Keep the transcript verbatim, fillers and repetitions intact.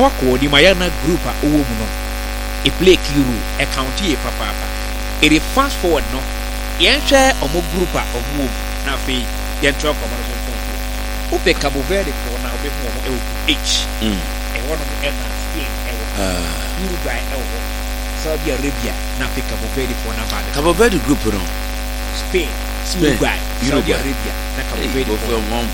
wako di mayana group a owo mu no e play key role e county e papa papa e fast forward no yen hwe omo group a omo na fe yen talk about so so o pe Cabo Verde ko na obe mu omo e H mm e wono mo e na Spain e wo ah Uruguay e wo Saudi Arabia na fe Cabo Verde ko na ba Cabo Verde group no Spain Uruguay Saudi Arabia na Cabo Verde